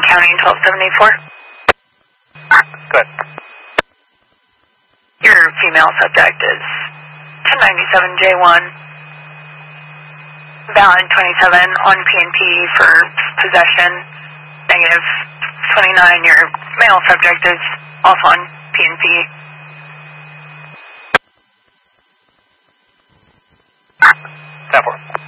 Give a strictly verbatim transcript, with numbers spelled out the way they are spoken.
County twelve seventy-four. Good. Your female subject is ten ninety-seven J one, valid twenty-seven on P N P for possession, negative twenty-nine. Your male subject is also on P N P. ten four.